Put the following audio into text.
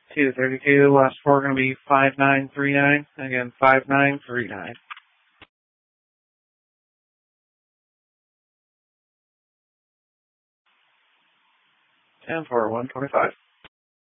232, last four going to be 5939. Again, 5939. 10-4, 125.